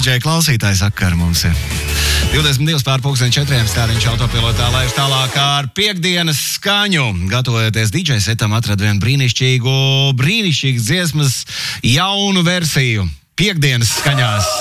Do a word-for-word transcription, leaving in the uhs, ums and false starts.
dīdžeja klausītāji saka, ar mums ir divdesmit divi pār pulksteni četriem stāriņš autopilotā laiž tālāk ar piekdienas skaņu. Gatavojoties dīdžeja setam atradu vienu brīnišķīgu, brīnišķīgu dziesmas jaunu versiju. Piekdienas skaņās.